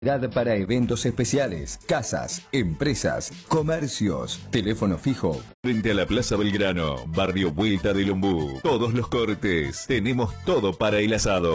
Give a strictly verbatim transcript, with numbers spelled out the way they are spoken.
Para eventos especiales, casas, empresas, comercios, teléfono fijo. Frente a la Plaza Belgrano, barrio Vuelta del Ombú. Todos los cortes, tenemos todo para el asado.